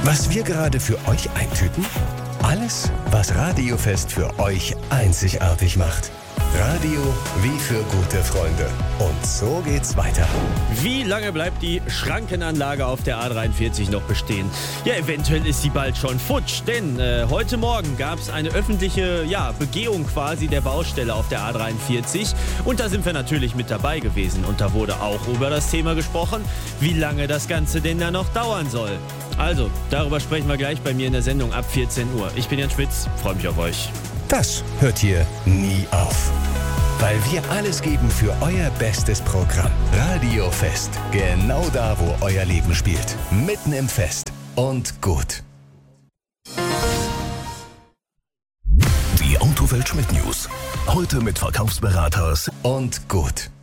Was wir gerade für euch eintüten? Alles, was Radiofest für euch einzigartig macht. Radio wie für gute Freunde. Und so geht's weiter. Wie lange bleibt die Schrankenanlage auf der A43 noch bestehen? Ja, eventuell ist sie bald schon futsch, denn heute Morgen gab es eine öffentliche Begehung quasi der Baustelle auf der A43 und da sind wir natürlich mit dabei gewesen und da wurde auch über das Thema gesprochen, wie lange das Ganze denn da noch dauern soll. Also, darüber sprechen wir gleich bei mir in der Sendung ab 14 Uhr. Ich bin Jan Schmitz, freue mich auf euch. Das hört hier nie auf. Weil wir alles geben für euer bestes Programm. Radiofest. Genau da, wo euer Leben spielt. Mitten im Fest. Und gut. Die Autowelt Schmidt News. Heute mit Verkaufsberater und gut.